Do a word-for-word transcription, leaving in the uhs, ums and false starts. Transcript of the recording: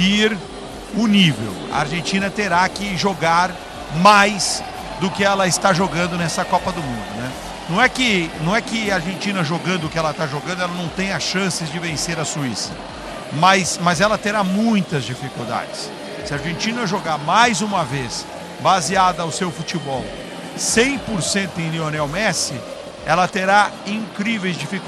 subir o nível. A Argentina terá que jogar mais do que ela está jogando nessa Copa do Mundo, né? Não é que, não é que a Argentina jogando o que ela está jogando, ela não tenha chances de vencer a Suíça. Mas, mas ela terá muitas dificuldades. Se a Argentina jogar mais uma vez, baseada ao seu futebol, cem por cento em Lionel Messi, ela terá incríveis dificuldades.